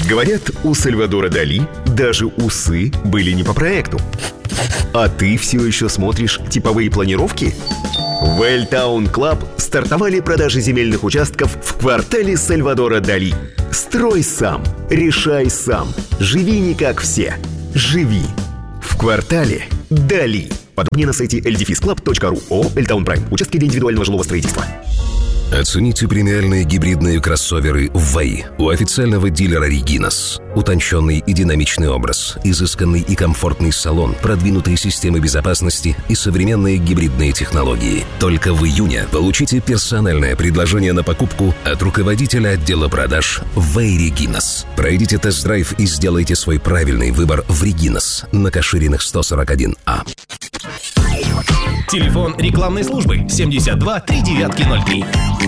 Говорят, у Сальвадора Дали даже усы были не по проекту. А ты все еще смотришь типовые планировки? В Welltown Club стартовали продажи земельных участков в квартале Сальвадора Дали. Строй сам, решай сам, живи не как все. Живи в квартале Дали. Подробнее на сайте ldefisclub.ru. ООО Welltown Prime. Участки для индивидуального жилого строительства. Оцените премиальные гибридные кроссоверы «Вэй» у официального дилера «Регинас». Утонченный и динамичный образ, изысканный и комфортный салон, продвинутые системы безопасности и современные гибридные технологии. Только в июне получите персональное предложение на покупку от руководителя отдела продаж «Вэй Регинас». Пройдите тест-драйв и сделайте свой правильный выбор в «Регинас» на Кашириных 141А. Телефон рекламной службы 72 3903.